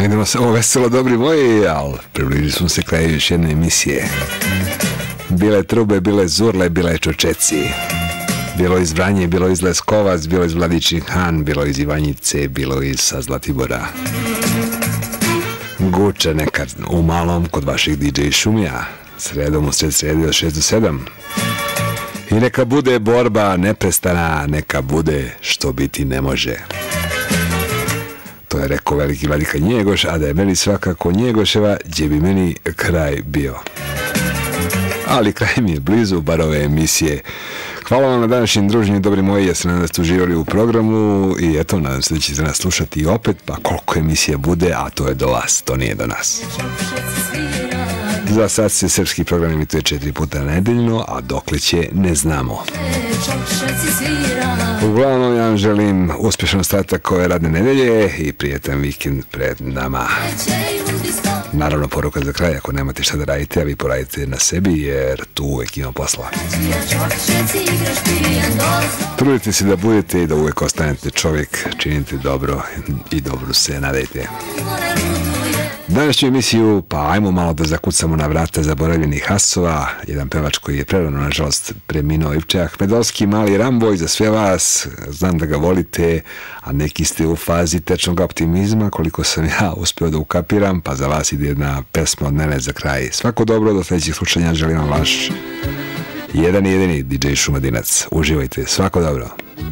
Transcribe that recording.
Idemo samo veselo, dobri moji, ali približili smo se kraju još jedne emisije. Bile trube, bile zurle, bile čočeci. Bilo iz Vranje, bilo iz Leskovac, bilo iz Vladičnih Han, bilo iz Ivanjice, bilo iz sa Zlatibora. Guče nekad u malom kod vaših DJ Šumija, sredom u sredi od 6 do 7. I neka bude borba neprestana, neka bude što biti ne može. To je rekao veliki vladika Njegoš, a da je meni svakako Njegoševa, gdje bi meni kraj bio. Ali kraj mi je blizu, bar ove emisije. Hvala vam na današnjem druženju, dobri moji, ja se nadam da ste uživali u programu i eto, nadam se da ćete nas slušati i opet, pa koliko emisija bude, a to je do vas, to nije do nas. Za sad se srpski program emituje 4 puta nedeljno, a dokle će ne znamo. Uglavnom, ja vam želim uspješan ostatak ove radne nedelje i prijetan vikend pred nama. Naravno, poruka za kraj, ako nemate šta da radite, a vi poradite na sebi, jer tu uvijek ima posla. Trudite se da budete i da uvijek ostanete čovjek, činite dobro i dobro se nadajte. Današnju emisiju, pa ajmo malo da zakucamo na vrata zaboravljenih hasova. Jedan pevač koji je prerano, nažalost, preminuo, Ivče Ahmedovski, Mali Rambo, i za sve vas, znam da ga volite, a neki ste u fazi tečnog optimizma, koliko sam ja uspio da ukapiram, pa za vas ide jedna pesma od mene za kraj. Svako dobro, do sljedećih slušanja, želim vam vaš jedan i jedini DJ Šumadinac. Uživajte, svako dobro.